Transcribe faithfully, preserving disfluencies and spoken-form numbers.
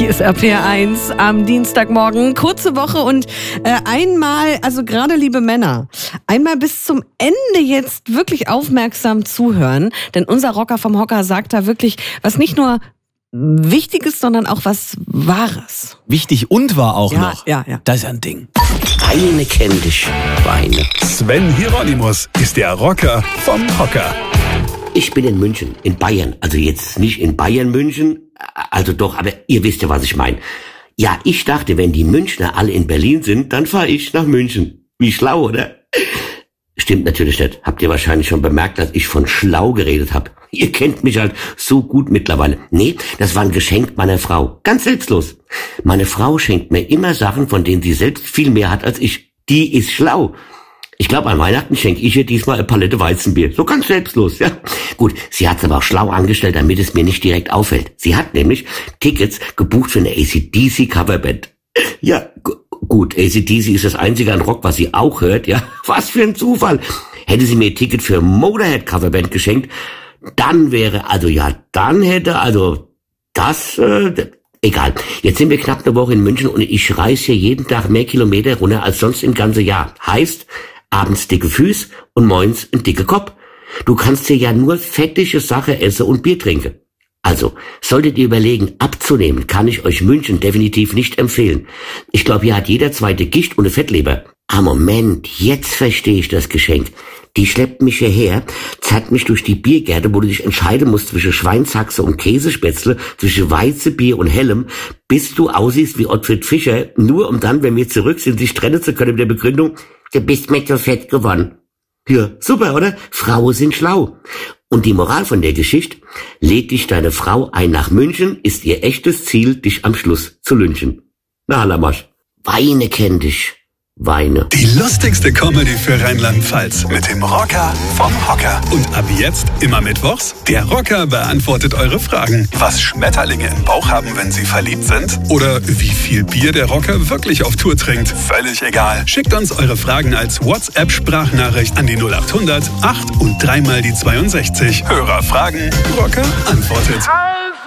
Hier ist R P R eins am Dienstagmorgen. Kurze Woche und äh, einmal, also gerade liebe Männer, einmal bis zum Ende jetzt wirklich aufmerksam zuhören. Denn unser Rocker vom Hocker sagt da wirklich was nicht nur Wichtiges, sondern auch was Wahres. Wichtig und wahr auch ja, noch. Ja, ja. Das ist ein Ding. Weine kenn dich, Weine. Sven Hieronymus ist der Rocker vom Hocker. Ich bin in München, in Bayern. Also jetzt nicht in Bayern München, also doch, aber ihr wisst ja, was ich meine. Ja, ich dachte, wenn die Münchner alle in Berlin sind, dann fahre ich nach München. Wie schlau, oder? Stimmt natürlich nicht. Habt ihr wahrscheinlich schon bemerkt, dass ich von schlau geredet habe. Ihr kennt mich halt so gut mittlerweile. Nee, das war ein Geschenk meiner Frau. Ganz selbstlos. Meine Frau schenkt mir immer Sachen, von denen sie selbst viel mehr hat als ich. Die ist schlau. Ich glaube, an Weihnachten schenke ich ihr diesmal eine Palette Weizenbier. So ganz selbstlos, ja. Gut, sie hat es aber auch schlau angestellt, damit es mir nicht direkt auffällt. Sie hat nämlich Tickets gebucht für eine A C D C Coverband. Ja, gu- gut, A C D C ist das einzige an Rock, was sie auch hört, ja. Was für ein Zufall. Hätte sie mir ein Ticket für Motorhead Coverband geschenkt, dann wäre, also ja, dann hätte, also das, äh, egal. Jetzt sind wir knapp eine Woche in München und ich reise hier jeden Tag mehr Kilometer runter als sonst im ganzen Jahr. Heißt, abends dicke Füße und morgens ein dicke Kopf. Du kannst hier ja nur fettige Sache essen und Bier trinken. Also, solltet ihr überlegen, abzunehmen, kann ich euch München definitiv nicht empfehlen. Ich glaube, hier hat jeder zweite Gicht und eine Fettleber. Ah, Moment, jetzt verstehe ich das Geschenk. Die schleppt mich hierher, zeigt mich durch die Biergärte, wo du dich entscheiden musst zwischen Schweinshaxe und Käsespätzle, zwischen Weizenbier und Hellem, bis du aussiehst wie Ottfried Fischer, nur um dann, wenn wir zurück sind, sich trennen zu können mit der Begründung, du bist mir zu fett geworden. Ja, super, oder? Frauen sind schlau. Und die Moral von der Geschichte, lädt dich deine Frau ein nach München, ist ihr echtes Ziel, dich am Schluss zu lynchen. Na, Hallermasch. Weine kenn dich. Weine. Die lustigste Comedy für Rheinland-Pfalz mit dem Rocker vom Hocker. Und ab jetzt immer mittwochs, der Rocker beantwortet eure Fragen. Was Schmetterlinge im Bauch haben, wenn sie verliebt sind? Oder wie viel Bier der Rocker wirklich auf Tour trinkt? Völlig egal. Schickt uns eure Fragen als WhatsApp-Sprachnachricht an die null acht hundert acht und dreimal die zweiundsechzig. Hörer fragen, Rocker antwortet. Also